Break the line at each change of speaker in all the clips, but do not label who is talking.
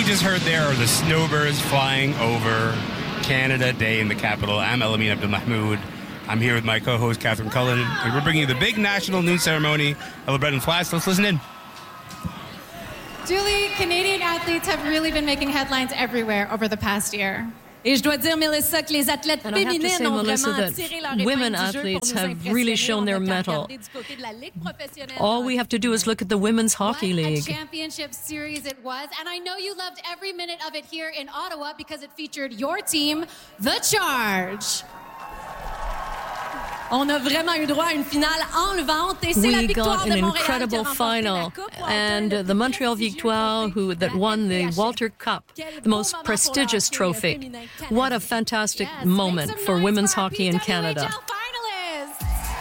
just heard there are the snowbirds flying over Canada Day in the capital. I'm Elamin Abdelmahmoud. I'm here with my co-host, Catherine Cullen, and we're bringing you the big national noon ceremony of the Bread and Flats. Let's listen in.
Julie, Canadian athletes have really been making headlines everywhere over the past year.
Et je dois dire, Melissa, que les athlètes féminines ont vraiment tiré leur
women
épingle du jeu
athletes
pour nous
have really
impressionner.
shown
On
their
a
mettle.
regardé du côté de la Ligue professionnelle.
All we have to do is look at the Women's Hockey
What a
League.
championship series it was, and I know you loved every minute of it here in Ottawa because it featured your team, The Charge.
On a vraiment eu droit à une finale enlevante et c'est la
We
victoire
got
de
an
Montréal qui a
incredible
remporté
final,
la Coupe Walter,
and
le
the
plus
Montreal
prestigieux
Victoire,
trophée
that won the
PHF.
Walter Cup,
Quel
the most
beau moment
prestigious
pour le hockey
trophy.
féminin
What a
canadien.
fantastic
Yes,
moment
make some
for
noise
women's
for our
hockey in
PWHL
Canada.
finalists.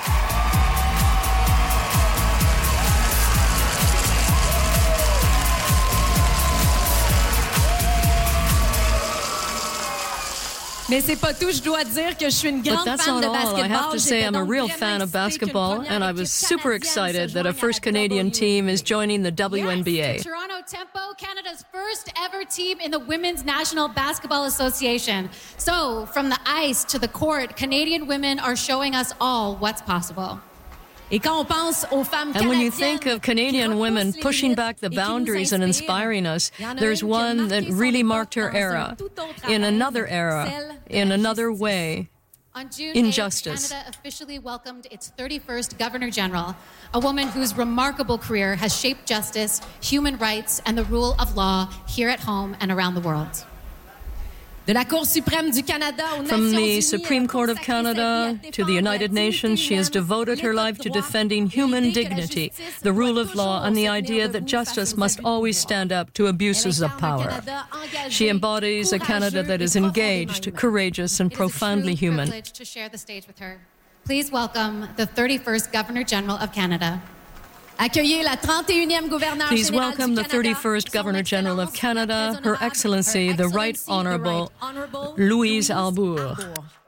Mais c'est pas tout, je dois dire que je suis une
But
grande
that's
fan
not
de
all. I
basketball.
have to say
J'étais
I'm a
donc
real
vraiment
fan of
excitée qu'une
basketball,
première
and I
équipe
was super
canadienne
excited
se
that a
joigne à
first
la
Canadian team is
WNBA.
joining the
Yes,
WNBA.
the Toronto Tempo, Canada's first ever team in the Women's National Basketball Association. So, from the ice to the court, Canadian women are showing us all what's possible.
Et quand on pense aux femmes
And when you
canadiennes
think of
qui
Canadian
repoussent
women
les
pushing
limites
back the
et qui nous
boundaries and
inspirent,
inspiring us,
il y en a
there's
une qui a
one that
marqué son
really
époque
marked her
dans un
era
tout autre
in
arène,
another era,
celle de
in
la
another
justice.
way.
On June
Injustice.
8th, Canada officially welcomed its 31st Governor General, a woman whose remarkable career has shaped justice, human rights, and the rule of law here at home and around the world.
De la Cour suprême du Canada aux
From
Nations
the
Unies,
Supreme Court of
elle a consacré sa vie
Canada
à
to the
défendre
United
la
Nations,
dignité
she has
humaine,
devoted her
l'état
life
de
to
droit,
defending
et
human
l'idée que la
dignity,
justice
the rule
doit
of law,
toujours
and the
se
idea
tenir
that
debout
justice
face aux
must
abus de
always
pouvoir.
stand up to abuses
Elle
of
incarne un
power.
Canada engagé,
She embodies a Canada
courageux
that is
et
engaged,
profondément humain.
courageous, and
It is a
profoundly
true
human.
privilege to share the stage with her. Please welcome the 31st Governor General of Canada.
Accueillez la 31e gouverneure
Please
générale
welcome
du
the
Canada,
31st
Son
Governor General of
Excellence,
Canada,
la
Her
Très
Excellency,
Honorable,
the Right Honorable Louise Arbour.